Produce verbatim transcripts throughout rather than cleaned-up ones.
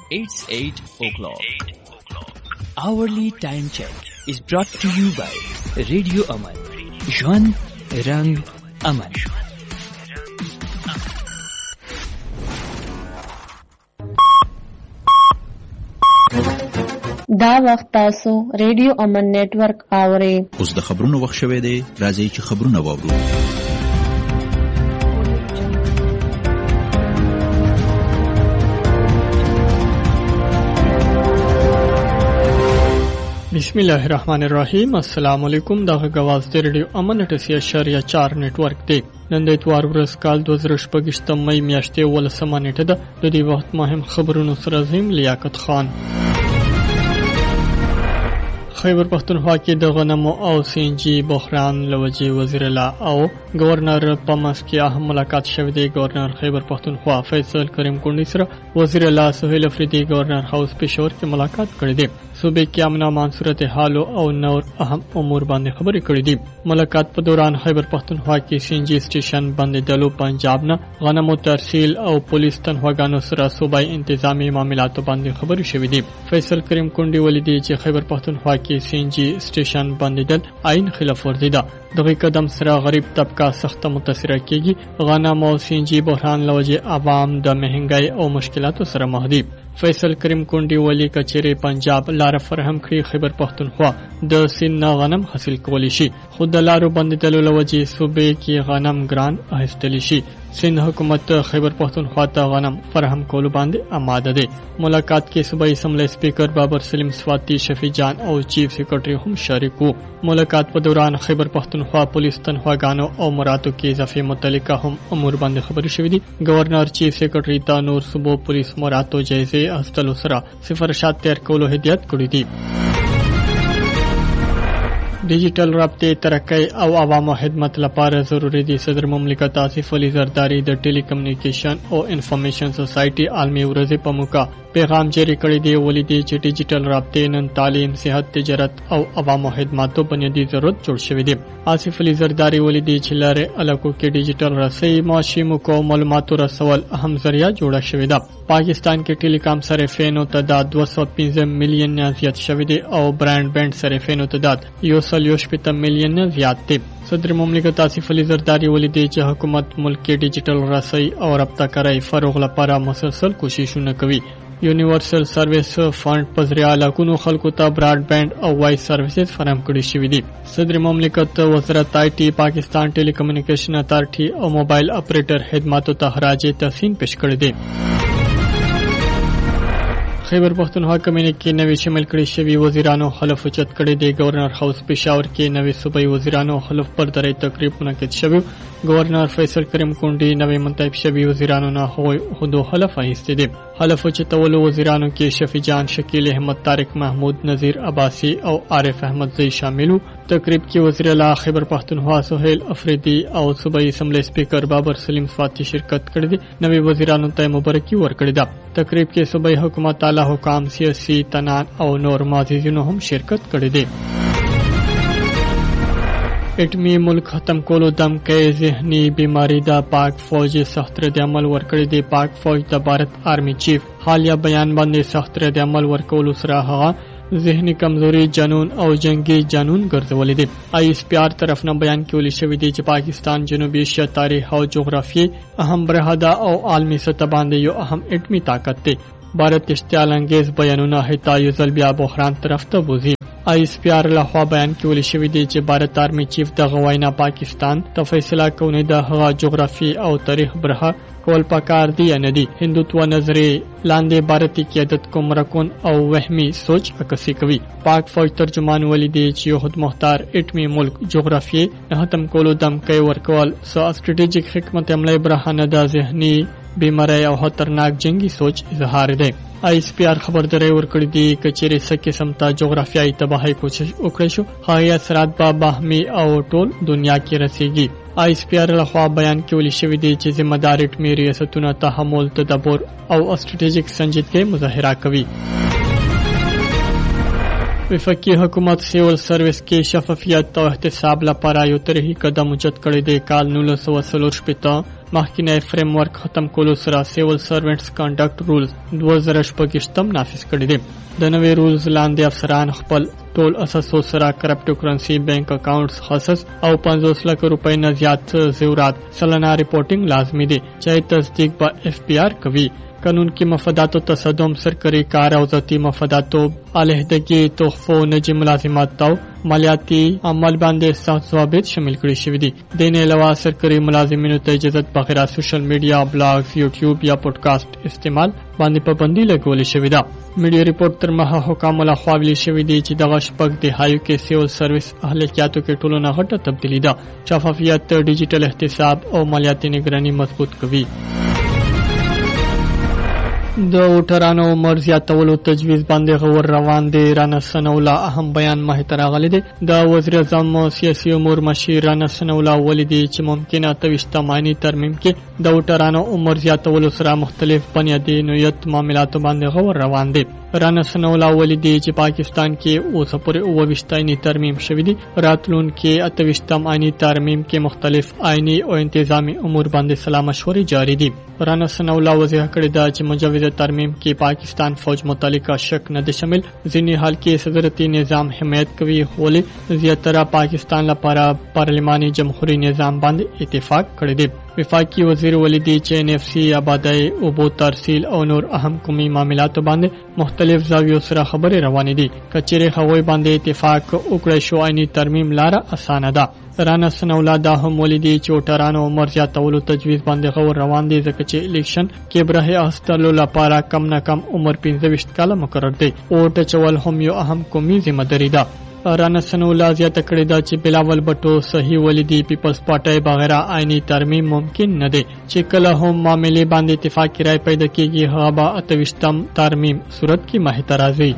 It's eight o'clock. Hourly time check is brought to you by Radio Aman. Jwan Rang Aman. دا وخت تاسو ریډیو امن نیټورک اورئ. اوس د خبرونو وخت شوی دی. راځئ چې خبرونه واورو. بسم الله الرحمن الرحیم. السلام علیکم. دغه غواز د ریډیو امن اټسی اشاریه چار نیټورک دی. نن د اتوار ورځ کال دوه زره شپږ مې میاشتې ولسمه نیټه ده. د دې وخت مهم خبرونو سره زم لیاقت خان. خیبر پختونخوا کې د غنمو او سینجی بحران لوجه وزیر الله او گورنر په مس کې اهم ملاقات شوه دی. گورنر خیبر پختونخوا فیصل کریم کونډی سره وزیر الله سہیل افریدی گورنر هاوس پېښور کې ملاقات کړې ده. صوبې کې امن امان صورتحال او نور اهم امور باندې خبرې کړې دي. ملاقات په دوران خیبر پختونخوا کې سینجی سټیشن باندې دلو پنجاب نه غنمو ترسیل او پولیس تنخواګانو سره صوبایي انتظامی معاملاتو باندې خبرې شوې دي. فیصل کریم کونډی ولیدي چې خیبر پختونخوا کې سینجی سټیشن بندیدل عین خلاف ورزي ده. دغه قدم سره غریب طبقه سخت متاثر کیږي. غنم او سینجی بحران لوجه عوام د مهنګای او مشکلاتو سره مخ دي. فیصل کریم کونډی ولی کچېره پنجاب لار فرهم کړی خیبر پختونخوا د سین غنم حاصل کولی شي. خود د لارو بندیدل لوجه صوبې کې غنم ګران اهستلی شي. سین حکومت خیبر پختونخوا ته غنم فرهم کولو باندې آماده ده. ملاقات کې صوبایي اسمبلی سپیکر بابر سلیم سواتی شفیع جان او چیف سیکرټری هم شریک وو. ملاقات په دوران خیبر پختونخوا پولیس تنخواګانو او مراتو کې اضافه متعلقه هم امور باندې خبرې شوې دي. گورنر چیف سیکرټری ته نور صوبو پولیس مراتو جایزه اخیستلو سره سفارشات تیار کولو هدایت کړې دي. ډیجیټل رابطې ترقی او عوامو خدمت لپاره ضروری دي. صدر مملکت آصف علي زرداری د ټیلی کمیونیکیشن او انفارمیشن سوسایټي عالمي ورځ په موقع پیغام جاری کړی دی. ولیدي چې ډیجیټل رابطې نن تعلیم، صحت، تجارت او عوامو خدماتو بنیادی ضرورت جوړ شوی دی. آصف علي زرداری ولیدي چې لاره علاقو کې ډیجیټل رسۍ معاشي موکو معلوماتو رسول اهم ذریعہ جوړه شوې ده. پاکستان کې ټیلیکام صارفینو تعداد دوه سوه پنځه میلیون نه زیات شوی دی او برانډ بینډ صارفینو تعداد یو سل یو شپږ میلیون نه زیات دی. صدر مملکت آصف علي زرداری ولیدي چې حکومت ملک کې ډیجیټل رسۍ او رابطه کړای فروغ لپاره مسلسل کوششونه کوي. یونیورسل سرویس فند په ذریعہ لاکونو خلکو ته براډ بینډ او وایس سرویسز فراهم کړي شوي دي. صدر مملکت وزارت آی ټي پاکستان ټیلی کمیونیکیشن اتارټي او موبایل اپریټر خدماتو ته خراج تحسین پیش کړی دی. خیبر پختونخوا کمیونټي کې نوې شامل کړي شوي وزیرانو حلف اوچت کړی دی. گورنر هاوس پېښور کې نوې صوبایي وزیرانو حلف پر درې تقریب منعقد شوی. گورنر فیصل کریم کونډی نوې منتخب شوي وزیرانو نه هغوی حلف اخیستی دی. حلف اوچتولو وزیرانو کې شفیع جان، شکیل احمد، طارق محمود، نذیر عباسی او عارف احمد زئی شاملو. تقریب کې وزیر اعلی خیبر پختونخوا سہیل افریدی او صوبایي اسمبلی سپیکر بابر سلیم سواتی شرکت کړی دی. نوې وزیرانو ته مبارکي ورکړې ده. تقریب کې صوبایي حکومت اعلی حکام، سیاسي تنان او نور معززینو هم شرکت کړی دی. اټمی ملک ختم کولو دم کې ذهني بیماری دا پاک فوج سخت رد عمل ورکړی دی. پاک فوج د بھارت آرمی چیف حالیہ بیان باندې سخت رد عمل ورکولو سره هغه ذهني کمزوري، جنون او جنگي جنون ګرځولې دي. آی اس پی آر طرف نه بیان کې ویل شوی دی چې پاکستان جنوبي ایشیا تاریخ او جغرافیې اهم برهدا او عالمي سطح باندې یو اهم اټمی طاقت دی. بھارت اشتعال انگیز بیانونه هتا یو ځل بیا بحران طرف ته بوزي. آی اس پی آر لخوا بیان کې ویل شوی دی چې بھارت آرمی چیف د غوینا پاکستان ته فیصله کوي د هغه جغرافي او تاریخ برخه کول پکار دی نه دی. هندوتوا نظریه لاندې بھارتی قیادت کو مرکون او وهمي سوچ عکاسي کوي. پاک فوج ترجمان ولیدي چې یو مختار اټمی ملک جغرافي ختم کولو دم کوي ورکول سو استراتیجیک حکمت عملی برهانه د ذهني بیماری او خطرناک جنگي سوچ اظهار دی. آی اس پی آر خبرداري ورکړې دي کچېرې سکه سمتا جغرافیایي تباہی کوشش وکړي شو هغه اثرات به باهمي او ټول دنیا کې رسیږي. آی اس پی آر لخوا بیان کې ویل شوی دی چې ذمہ دار اټمی ریاستونه تحمل، تدبر او استراتیجیک سنجیدګي مظاهره کوي. وفاقي حکومت سیول سرویس کې شفافیت او احتساب لپاره یو طرحي قدم اوچت کړی دی. کال نولس سوه څلور شپېته مخکینی فریم ورک ختم کولو سره سیول سروینټس کنډکټ رولز دوه زره شپږشتم نافذ کړي دي. د نوې رولز لاندې افسران خپل ټول اساسو سره کرپټو کرنسي بانک اکاونټس خاص او پنځوس لک روپۍ نه زیات زیورات سلنه ریپورټینګ لازمي دي چې تصدیق به اف پی آر کوي. قانون کی مفاداتو تصدم سرکاری کار او ذاتی مفاداتو علیحدگی تحفو نجی ملازمات او مالیاتی عمل باندې سخت ضوابط شامل کړي شوی دي. د نه علاوه سرکاری ملازمینو ته اجازه بغیر سوشل میډیا بلاګز یوټیوب یا پودکاسټ استعمال باندې پابندي لګول شوې ده. میډیا ریپورت تر مها حکام له خوا ویلي شوی دی چې دغه شپږ دهایو کې سیول سرویس اهلیتاتو کې ټولو نه غټه تبدیلی ده. شفافیت ډیجیټل احتساب او مالیاتي نگرانی مضبوط کوي. د وټرانو عمر زیاتولو تجویز باندې غور روان دی. رانا سنولا اهم بیان مه تر غلي دی. د وزیر اعظم سیاسي امور مشیر رانا سنولا ولیدي چې ممکنه توشتمانی ترمیم کې د وټرانو عمر زیاتولو سره مختلف بنیادی نوعیت معاملات باندې غور روان دی. رانا سنولا ولیدي چې پاکستان کې اوس پورې اوويشتایني ترمیم شوې دي. راتلون کې اتويشتم آئینی ترمیم کې مختلف آئینی او انتظامی امور باندې سلا مشورې جاری دي. رانا سنولا وضاحت کړی دا چې مجوز ترمیم کې پاکستان فوج متعلقه شک نه دی شامل. ځینې حال کې صدرتی نظام حمایت کوي خو زیاتره پاکستان لپاره پارلماني جمهوریت نظام باندې اتفاق کړی دی. وفاقي وزیر ولیدي چې ان اف سی آبادی او بو ترسیل او نور اهم قومي معاملات باندې مختلف زاویو سره خبرې روانې دي. کچېره هغوی باندې اتفاق وکړي شو آئینی ترمیم لاره اسانه ده. رانا سنولا دا هم ولیدي چې وټرانو عمر زیاتولو تجویز باندې غور روان دي ځکه چې الیکشن کې برهه اخیستلو لپاره کم نه کم عمر پنځه ویشت کاله مقرر دی. ووټ اچول هم یو اهم قومي ذمہ داری ده. رانا سنولا زیاته کړې ده چې بلاول بټو صحیح ولیدي پیپلز پارټي بغیر آئینی ترمیم ممکن نه دی چې کله هم معاملې باندې اتفاق رائے پیدا کیږي هغه به اتويشتم ترمیم صورت کې ماهیت راځي.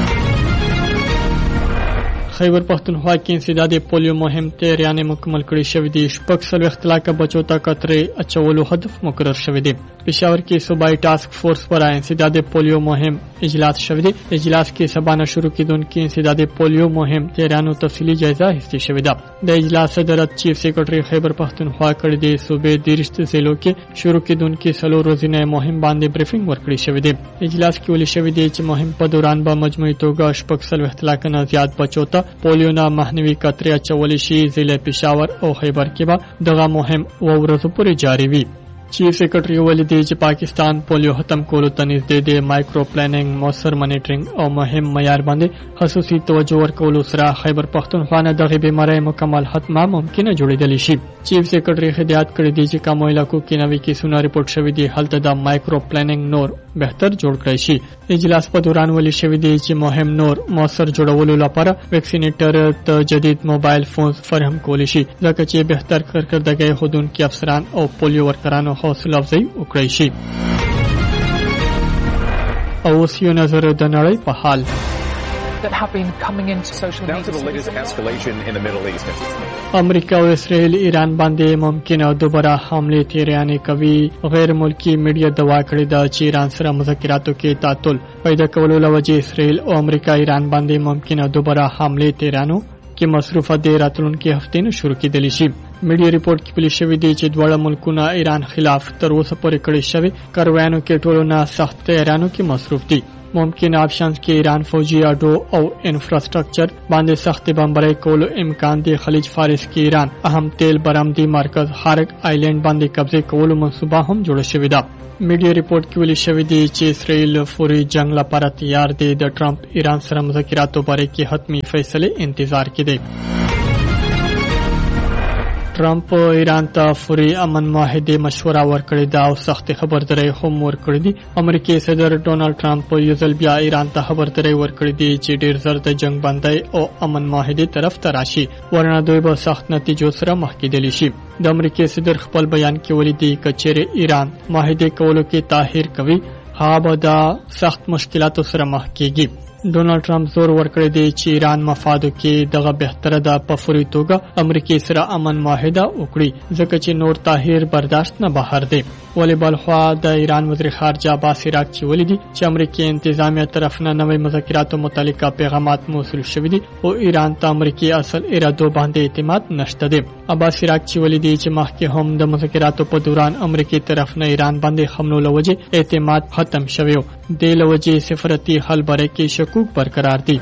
خیبر پختونخوا کې انسداد پولیو مهم تیاریانې مکمل کړي شوې دي. شپږ څلوېښت لاکه بچو ته قطرې اچولو هدف مقرر شوی دی. پېښور کې صوبایي ټاسک فورس پر انسداد پولیو مهم اجلاس شوی دی. اجلاس کې سبانه شروع کیدونکو انسداد پولیو مهم تیاریانو تفصیلي جایزه اخیستل شوې ده. د اجلاس صدارت چیف سیکرټري خیبر پختونخوا کړی دی. صوبې د رښت ضلعو کې شروع کیدونکو څلور ورځې مهم باندې بریفینګ ورکړی شوی دی. اجلاس کې ولې شوی دی چې مهم په دوران به مجموعي توګه شپږ څلوېښت لاکه نه زیات بچو ته پولیو نه مخنیوي قطرې اچول شي. ضلع پېښور او خیبر کې به دغه مهم و ورځو پورې جاری وي. چیف سیکرټري ولیدي چې پاکستان پولیو ختم کولو ته نږدې دی. مایکرو پلانینګ موثر مانیټرینګ او مهم معیار باندې خصوصي توجه ورکولو سره خیبر پختونخوا نه دغه بیماری مکمل ختمه ممکنه جوړېدلی شي. چیف سیکرټري هدایت کړی دی چې کوم علاقو کې نوي کیسونه ریپورت شوي دي هلته د مایکرو پلانینګ نور بهتر جوړ کړی شي. اجلاس په دوران ولې شوی دی چې مهم نور موثر جوړولو لپاره ویکسینیټر ته جدید موبایل فونز فراهم کول شي ځکه چې بهتر کارکردګي خودونکو افسران او پولیو ورکرانو حوصله افزایی وکړی شي. او اوس یو نظر د نړۍ په حال that have been coming into social media. Down to the latest escalation in the Middle East. امریکا او اسرائیل ایران باندې ممکنه دوباره حمله تیریانې کوي. غیر ملکی میډیا دوا کړې ده چې ایران سره مذاکراتو کې تعطل پیدا کولو لوجه اسرائیل او امریکا ایران باندې ممکنه دوباره حمله تیرانو کې مصروفه دي راتلونکي هفته نه شروع کېدلی شي. میډیا ریپورت کې پلی شوی دی چې دواړه ملکونه ایران خلاف تر اوسه پورې کړي شوی کاروایانو کې ټولو نه سخت تیارانو کې مصروف دي. ممکن آپشنز کې ایران فوجي اډو او انفراستراکچر باندې سخت بمبارۍ کولو امکان دی. خلیج فارس کې ایران اهم تیل برآمدي مرکز هارک آیلند باندې قبضه کولو منصوبه هم جوړه شوې ده. میډیا ریپورت کې ویل شوی دی چې اسرائیل فوري جنگ لپاره تیار دی. د ټرمپ ایران سره مذاکراتو باره کې حتمی فیصله انتظار کې دی. ټرمپ ایران ته فوري امن معاهده مشوره ورکړې ده او سخت خبرداري هم ورکړې دي. امریکایي صدر ډونالد ټرمپ یو ځل بیا ایران ته خبرداري ورکړې دي چې ډیر زر د جنگ بندۍ او امن معاهده طرف ته راشي ورنه دوی به سخت نتیجو سره مخ کېدلی شي. د امریکایي صدر خپل بیان کې ولیدي کچېره ایران معاهده کولو کې تاخير کوي هغه به د سخت مشکلاتو سره مخ کېږي. ډونالد ټرمپ زور ورکړی دی چې ایران مفادو کې دغه بهتره ده په فوري توګه امریکای سره امن معاهده وکړي ځکه چې نور تاهیر برداشت نه بهر دی. ولی بلخوا د ایران وزیر خارجه عباس عراقچي ولیدي چې امریکای انتظامیه طرف نه نوې مذاکراتو متعلقه پیغامات موصول شوي دي او ایران ته امریکای اصل ارادو باندې اعتماد نشته دی. عباس عراقچي ولیدي چې مخکې هم د مذاکراتو په دوران امریکای طرف نه ایران باندې حملو لوجه اعتماد ختم شوی و. د لوجه سفارتي حل باره کې شکوک برقرار دي.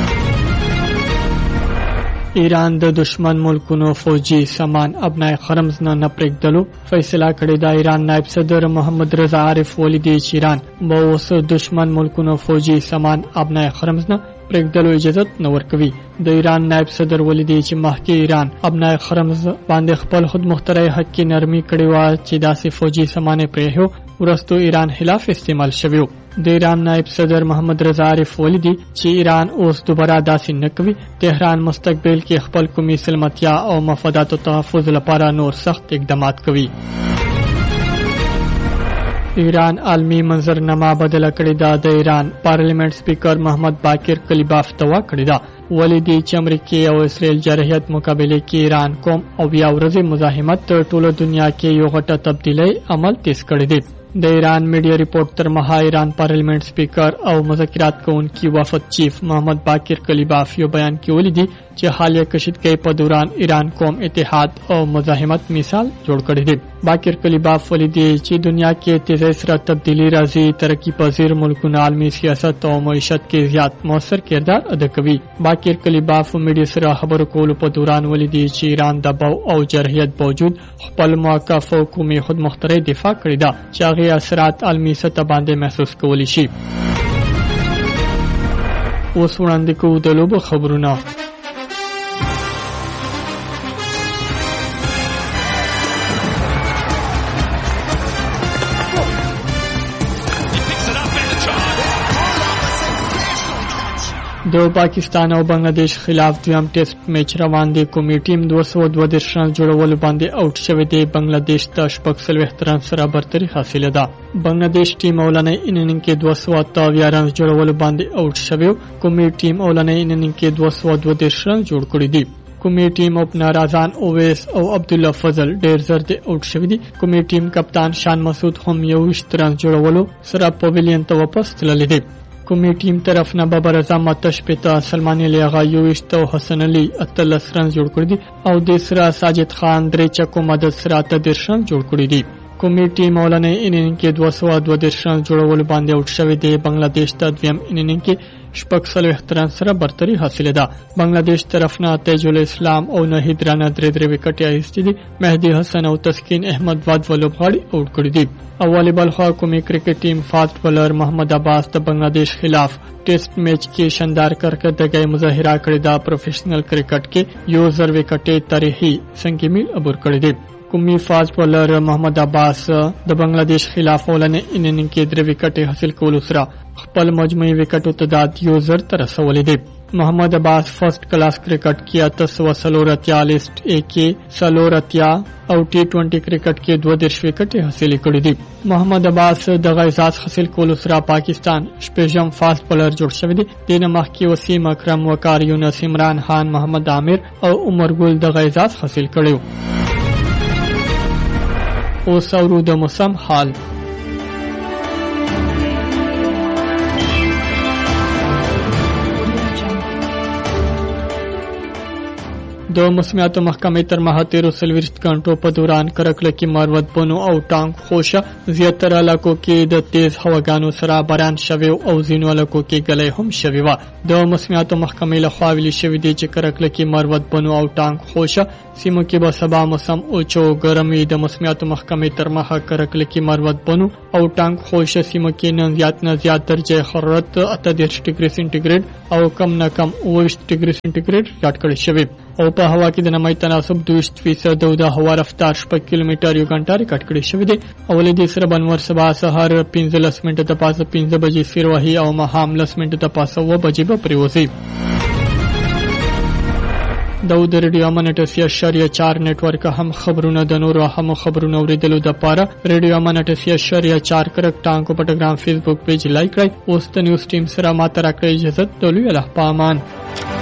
ایران د دشمن ملکونو فوجي سامان ابنای خرمز نه نپرېږدلو فیصله کړې ده. ایران نائب صدر محمد رضا عارف ولیدي چې ایران به اوس دشمن ملکونو فوجي سامان ابنای خرمز نه پرېږدلو اجازه نه ورکوي. د ایران نائب صدر ولیدي چې مخکې ایران ابنای خرمز باندې خپل خود مخترع حق کې نرمي کړې و چې داسې فوجي سامان پرېښو ورستو ایران خلاف استعمال شوی. د ایران نائب صدر محمد رضا عارف ولیدي چې ایران اوس دوباره داسې نه کوي. تهران مستقبل کې خپل قومي سلامتیا او مفاداتو تحفظ لپاره نور سخت اقدامات کوي. ایران عالمی منظرنامه بدله کړې ده. د ایران پارلیمنت سپیکر محمد باقر کلیباف دوا کړې ده ولیدي چې امریکای او اسرائیل جرحیت مقابله کې ایران کوم او بیا ورځې مزاحمت ټوله دنیا کې یو غټه تبدیلی عمل تیز کړی دی. د ایران میډیا ریپورت تر مها ایران پارلیمنت سپیکر او مذاکرات کوونکی وفد چیف محمد باقر کلیباف یو بیان کې ولیدي چې حالیه کشیدګۍ په دوران ایران قوم اتحاد او مزاحمت مثال جوړ کړی دی. باقر کلیباف ولیدي چې دنیا کې تیزی سره تبدیلی راځي ترقی پذیر ملکونه عالمی سیاست او معیشت کې زیات موثر کردار ادا کوي. باقر کلیباف میډیا سره خبرو کولو په دوران ولیدي چې ایران د دباو او جرحیت باوجود خپل موقف او قومي خود مخترع دفاع کړی ده چې هغه اثرات عالمی سطح باندې محسوس کولی شي. اوس وړاندې کوو د لوبو خبرونه. د پاکستان او بنگلاديش خلاف دویم ټیسټ میچ روان دی. کومې ټیم دوه سوه دوه دېرش رن جوړولو باندې آوټ شوی دی. بنگلاديش ته شپږ څلوېښت رن سره برتري حاصله ده. بنگلاديش ټیم اولنۍ انینګ کې دوه سوه اته اویا رن جوړولو باندې آوټ شوی. کومې ټیم اولنۍ انینګ کې دوه سوه دوه دېرش رن جوړ کړی دي. کومې ټیم اوپنر اذان اویس او عبد الله فضل ډېر زر د آوټ شوی دي. کومې ټیم کپتان شان مسعود هم یو ویشت رن جوړولو سره پویلین ته واپس تللی دی. کومې ټیم طرف نه بابر اعظم اته شپېته، سلمان علي اغا یو ویشت او حسن علي اتلس رن جوړ کړي دي او د سره ساجد خان درې چکو مدد سره اته دېرش رن جوړ کړي دي. کومې ټیم اولنۍ انینګ کې دوه سوه دوه دېرش رن جوړولو باندې آوټ شوی دی. بنگلاديش ته دویم انینګ کې شپږ څلوېښت رن سره برتري حاصله ده. بنگلاديش طرف نه تیج الاسلام او نهید رانه درې درې وکټې اخیستې دي. مهدي حسن او تسکین احمد واد ولوبغاړي آوټ کړي دي. او والیبال خوا کومې کرکټ ټیم فاست بولر محمد عباس د بنگلاديش خلاف ټیسټ میچ کې شاندار کارکردګي مظاهره کړې ده. پروفیشنل کرکټ کې یو زر وکټې تاریخي څنګه میل عبور کړې دي. کومي فاست بولر محمد عباس د بنگلاديش خلاف ولنې انینګ کې درې وکټې حاصل کول سره خپل مجموعي وکټو تعداد یو زر تر رسولې دي. محمد عباس فرست کلاس کرکټ کې اته سوه څلور اتیا لیسټ ا کې څلور اتیا او ټي ټوینټي کرکټ کې دوه دېرش وکټې حاصل کړې دي. محمد عباس د اعزاز حاصل کولو سره پاکستان شپږم فاست بولر جوړ شوی دی. د مخکې وسیم اکرم، وقار یونس، عمران خان، محمد عامر او عمر ګل د اعزاز حاصل کړو. اوس اورو د موسم حال. د موسمیاتو محکمې تر مها تیرو څلوېښت غنټو په دوران کرکلکي مروت بنو او ټانک خوشه زیاتره علاقو کې د تیز هواګانو سره باران شوی او ځینو علاقو کې ګلۍ هم شوی و. د موسمیاتو محکمې لخوا ویلي شوی دی چې کرکلکي مروت بنو او ټانک خوشه سیمو کې به سبا موسم اوچو ګرم وي. د موسمیاتو محکمې تر مها کرکلکي مروت بنو او ټانک خوشه سیمو کې نن زیات نه زیات درجه حرارت اته دېرش ډیګري سنټیګریډ او کم نه کم اوه ویشت ډیګري سنټیګریډ ریکارډ کړی شوی او په هوا کې د نمی تناسب دویشت فیصد او د هوا رفتار شپږ کیلومتر یو غنټه ریکارډ کړی شوی دی. اولې د سره بنور سبا سهار پنځلس منټه د پاسه پنځه بجې سیروهي او ماښام لس منټه د پاسه اوه بجې به پریوځي. د ریډیو امن اټسیا شریعه چار نیټورک هم خبرونه د نورو هم خبرونه اوریدلو د پاره ریډیو امن اټسیا شریعه چار کرک ټانګو پټګرام فیسبوک پیج لایک کړئ. اوس د نیوز ټیم سره ماته راکړئ اجازه. د لوی الله پامان.